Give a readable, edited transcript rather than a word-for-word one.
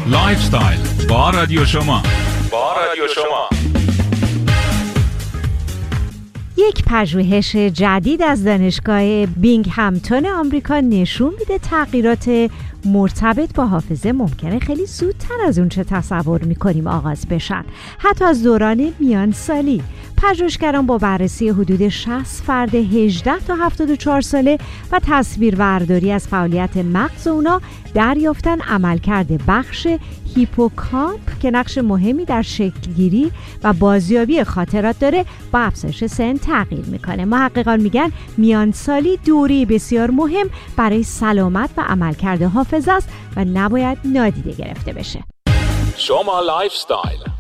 لایف استایل با رادیو شما. یک پژوهش جدید از دانشگاه بینگهمتون آمریکا نشون میده تغییرات مرتبط با حافظه ممکنه خیلی زودتر از اون چه تصور میکنیم آغاز بشن، حتی از دوران میانسالی. پژوهشگران با بررسی حدود 60 فرد 18 تا 74 ساله و تصویربرداری از فعالیت مغز اونا دریافتن عملکرد بخش هیپوکامپ که نقش مهمی در شکلگیری و بازیابی خاطرات داره با افزایش سن تغییر میکنه. محققان میگن میانسالی دوره بسیار مهم برای سلامت و عملکرد حافظه است و نباید نادیده گرفته بشه. شما لایف استایل.